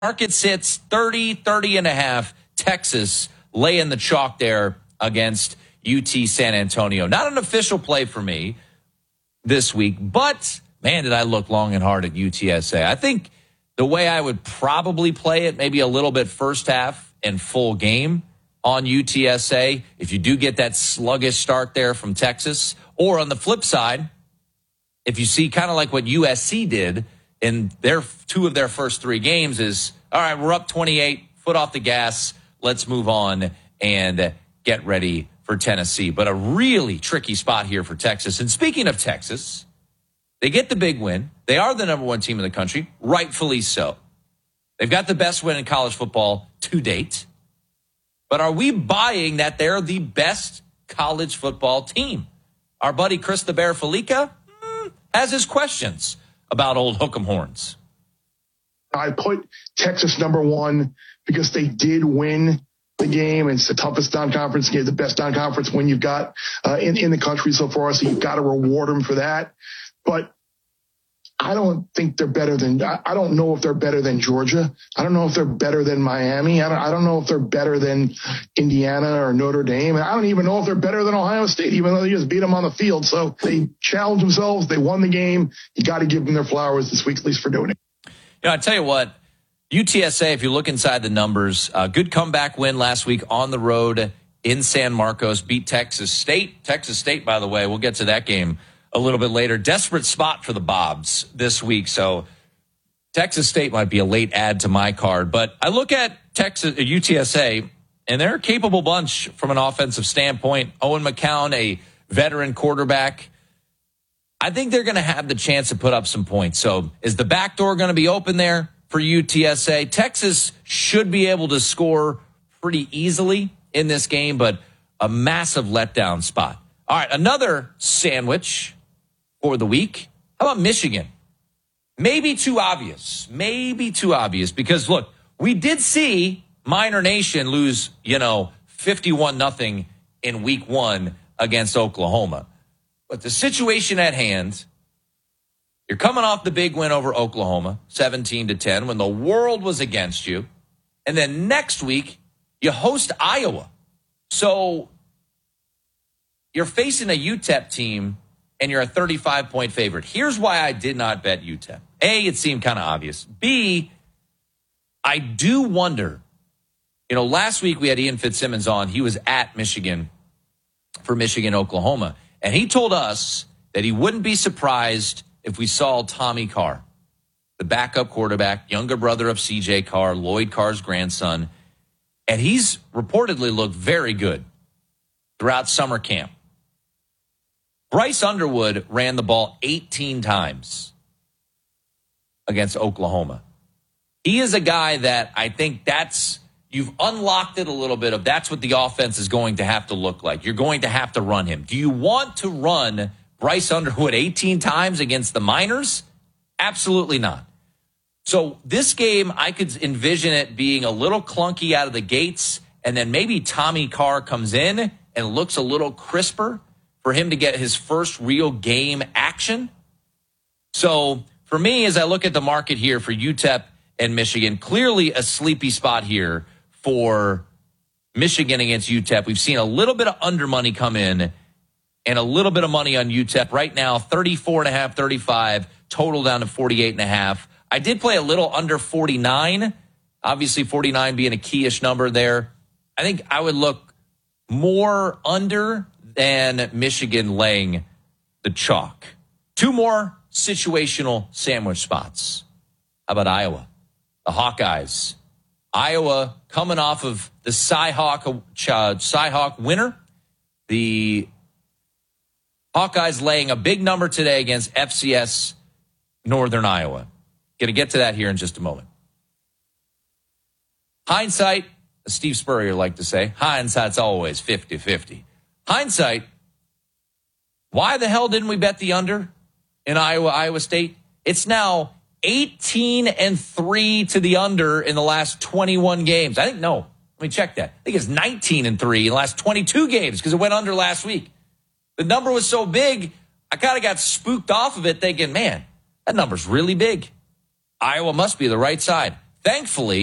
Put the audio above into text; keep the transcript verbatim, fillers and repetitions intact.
Market sits thirty, thirty and a half. Texas laying the chalk there against U T San Antonio. Not an official play for me this week, but man, did I look long and hard at U T S A. I think the way I would probably play it, maybe a little bit first half and full game on U T S A, if you do get that sluggish start there from Texas. Or on the flip side, if you see kind of like what U S C did in their two of their first three games is, all right, we're up twenty-eight, foot off the gas, let's move on and get ready for Tennessee. But a really tricky spot here for Texas. And speaking of Texas, they get the big win. They are the number one team in the country, rightfully so. They've got the best win in college football to date. But are we buying that they're the best college football team? Our buddy Chris the Bear Felica mm, has his questions about old Hook'em Horns. I put Texas number one because they did win the game. It's the toughest non-conference game, the best non-conference win you've got uh, in, in the country so far. So you've got to reward them for that. But I don't think they're better than, I don't know if they're better than Georgia. I don't know if they're better than Miami. I don't, I don't know if they're better than Indiana or Notre Dame. I don't even know if they're better than Ohio State, even though they just beat them on the field. So they challenged themselves. They won the game. You got to give them their flowers this week, at least for doing it. You know, I tell you what, U T S A, if you look inside the numbers, uh, good comeback win last week on the road in San Marcos, beat Texas State. Texas State, by the way, we'll get to that game a little bit later. Desperate spot for the Bobs this week. So Texas State might be a late add to my card. But I look at Texas, U T S A, and they're a capable bunch from an offensive standpoint. Owen McCown, a veteran quarterback. I think they're going to have the chance to put up some points. So is the back door going to be open there for U T S A? Texas should be able to score pretty easily in this game, but a massive letdown spot. All right, another sandwich for the week. How about Michigan? Maybe too obvious. Maybe too obvious because, look, we did see Miner Nation lose, you know, fifty-one nothing in week one against Oklahoma. But the situation at hand, you're coming off the big win over Oklahoma, seventeen to ten, when the world was against you. And then next week, you host Iowa. So you're facing a U T E P team, and you're a thirty-five point favorite. Here's why I did not bet U T E P. A, it seemed kind of obvious. B, I do wonder, you know, last week we had Ian Fitzsimmons on. He was at Michigan for Michigan, Oklahoma. And he told us that he wouldn't be surprised if we saw Tommy Carr, the backup quarterback, younger brother of C J Carr, Lloyd Carr's grandson. And he's reportedly looked very good throughout summer camp. Bryce Underwood ran the ball eighteen times against Oklahoma. He is a guy that I think that's, you've unlocked it a little bit of that's what the offense is going to have to look like. You're going to have to run him. Do you want to run Bryce Underwood eighteen times against the Miners? Absolutely not. So this game, I could envision it being a little clunky out of the gates, and then maybe Tommy Carr comes in and looks a little crisper for him to get his first real game action. So for me, as I look at the market here for U T E P and Michigan, clearly a sleepy spot here for Michigan against U T E P. We've seen a little bit of under money come in and a little bit of money on U T E P. Right now, thirty-four and a half, thirty-five, total down to forty-eight and a half. I did play a little under forty-nine, obviously forty-nine being a key-ish number there. I think I would look more under than Michigan laying the chalk. Two more situational sandwich spots. How about Iowa? The Hawkeyes. Iowa coming off of the Cy-Hawk, uh, Cy-Hawk winner. The Hawkeyes laying a big number today against F C S Northern Iowa. Going to get to that here in just a moment. Hindsight, as Steve Spurrier liked to say, hindsight's always fifty-fifty. Hindsight, why the hell didn't we bet the under in Iowa, Iowa State? It's now eighteen and three to the under in the last twenty-one games. I think, no, let me check that. I think it's nineteen and three in the last twenty-two games because it went under last week. The number was so big, I kind of got spooked off of it thinking, man, that number's really big. Iowa must be the right side. thankfully,